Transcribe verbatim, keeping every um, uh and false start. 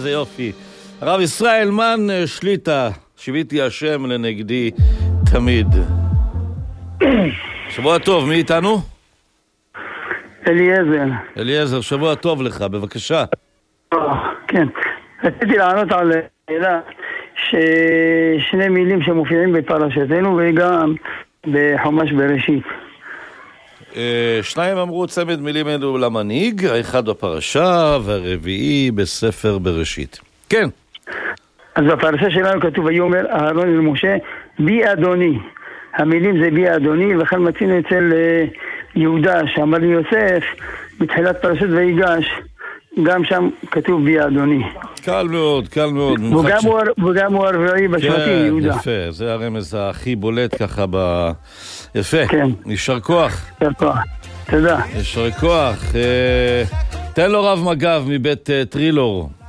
איזה יופי. הרב ישראל מן שליטה, שיביתי השם לנגדי תמיד. שבוע טוב, מי איתנו? אליעזר. אליעזר, שבוע טוב לך, בבקשה. כן, רציתי לענות על שאלה ששני מילים שמופיעים בפרשתנו וגם בחומש בראשית. שניים אמרו צמד מילים אלו למנהיג, האחד בפרשה והרביעי בספר בראשית. כן. אז בפרשה שלנו כתוב, ויאמר אהרון אל משה, בי אדוני. המילים זה בי אדוני, וכאן מצינו אצל יהודה שאמר לי יוסף בתחילת פרשת ויגש, גם שם כתוב בי אדוני. קל מאוד, קל מאוד. וגם, ש... הוא, וגם הוא הרביעי בשבטים, כן, יהודה. יפה, זה הרמז הכי בולט ככה ב... יפה, כן. יישר כוח. יישר כוח, תודה. יישר כוח. אה, תן לו רב מגב מבית אה, טרילור.